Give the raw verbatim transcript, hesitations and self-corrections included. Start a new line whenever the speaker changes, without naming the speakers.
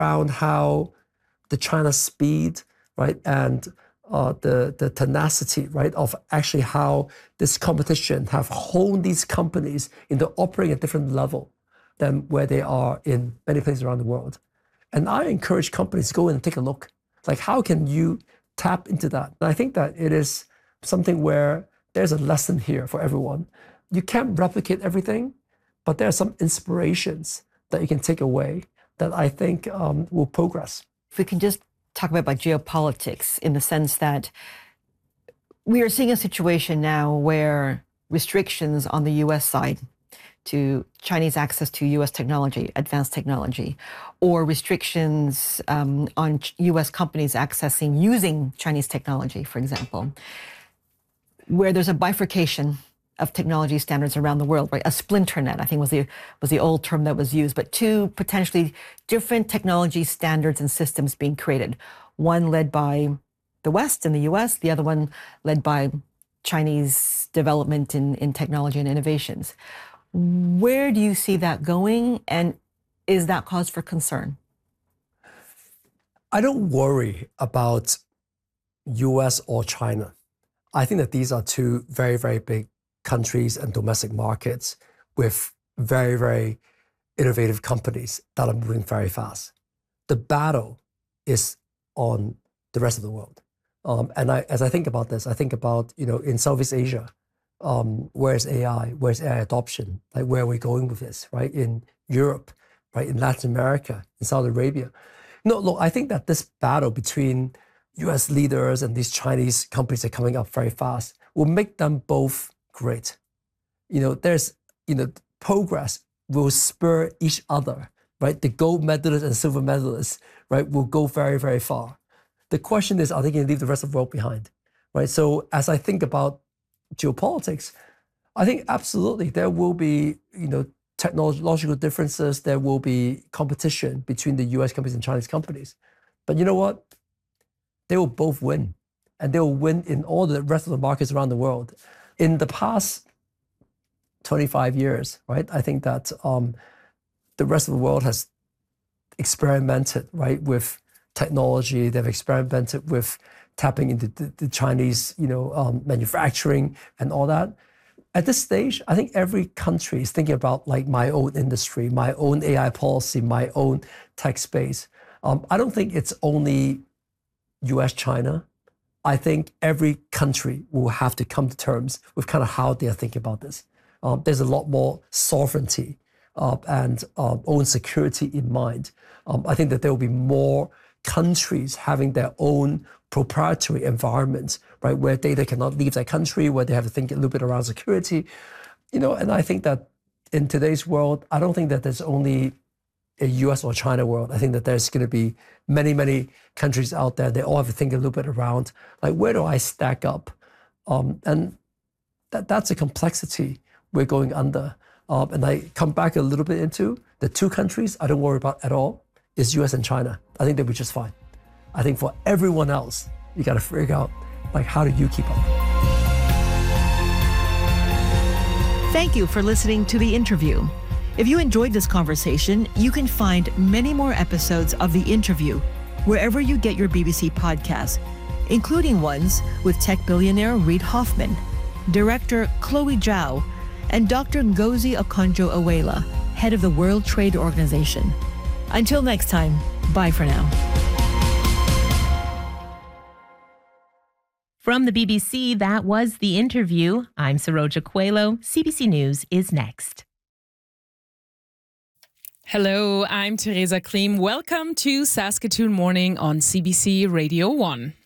around how the China speed, right, and uh, the, the tenacity, right, of actually how this competition have honed these companies into operating at a different level than where they are in many places around the world. And I encourage companies to go in and take a look. Like, how can you tap into that? And I think that it is something where there's a lesson here for everyone. You can't replicate everything, but there are some inspirations that you can take away that I think um, will progress.
If we can just talk about, about geopolitics in the sense that we are seeing a situation now where restrictions on the U S side to Chinese access to U S technology, advanced technology, or restrictions um, on U S companies accessing, using Chinese technology, for example, where there's a bifurcation of technology standards around the world, right? A splinternet, I think was the was the old term that was used, but two potentially different technology standards and systems being created. One led by the West in the U S, the other one led by Chinese development in, in technology and innovations. Where do you see that going, and is that cause for concern?
I don't worry about U S or China. I think that these are two very, very big countries and domestic markets with very, very innovative companies that are moving very fast. The battle is on the rest of the world. Um, and I, as I think about this, I think about, you know, in Southeast Asia, um, where's A I? Where's A I adoption? Like, where are we going with this, right? In Europe, right? In Latin America, in Saudi Arabia. No, look, I think that this battle between U S leaders and these Chinese companies that are coming up very fast will make them both great. You know, there's, you know, progress will spur each other, right? The gold medalists and silver medalists, right, will go very, very far. The question is, are they going to leave the rest of the world behind, right? So as I think about geopolitics, I think absolutely there will be, you know, technological differences. There will be competition between the U S companies and Chinese companies. But you know what? They will both win, and they will win in all the rest of the markets around the world. In the past twenty-five years, right, I think that um, the rest of the world has experimented, right, with technology. They've experimented with tapping into the, the Chinese, you know, um, manufacturing and all that. At this stage, I think every country is thinking about, like, my own industry, my own A I policy, my own tech space. Um, I don't think it's only U S, China. I think every country will have to come to terms with kind of how they are thinking about this. Um, there's a lot more sovereignty uh, and uh, own security in mind. Um, I think that there will be more countries having their own proprietary environments, right, where data cannot leave their country, where they have to think a little bit around security. You know, and I think that in today's world, I don't think that there's only a U S or China world. I think that there's going to be many, many countries out there. They all have to think a little bit around, like, where do I stack up? Um, and that that's a complexity we're going under. Um, and I come back a little bit into the two countries I don't worry about at all is U S and China. I think they'll be just fine. I think for everyone else, you got to figure out, like, how do you keep up?
Thank you for listening to The Interview. If you enjoyed this conversation, you can find many more episodes of The Interview wherever you get your B B C podcasts, including ones with tech billionaire Reid Hoffman, director Chloe Zhao, and Doctor Ngozi Okonjo-Iweala, head of the World Trade Organization. Until next time, bye for now.
From the B B C, that was The Interview. I'm Saroja Coelho. C B C News is next.
Hello, I'm Teresa Klim. Welcome to Saskatoon Morning on C B C Radio one.